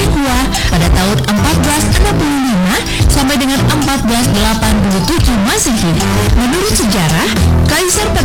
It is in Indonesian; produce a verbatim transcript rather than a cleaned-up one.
lebih tua pada tahun empat belas enam puluh lima sampai dengan empat belas delapan puluh tujuh Masehi. Menurut sejarah, Kaisar